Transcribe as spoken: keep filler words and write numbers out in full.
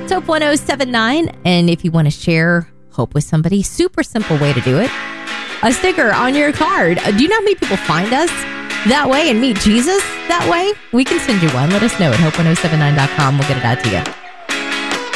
It's Hope one oh seven nine. And if you want to share Hope with somebody, super simple way to do it. A sticker on your card. Do you know how many people find us that way and meet Jesus that way? We can send you one. Let us know at hope one oh seven nine dot com. We'll get it out to you.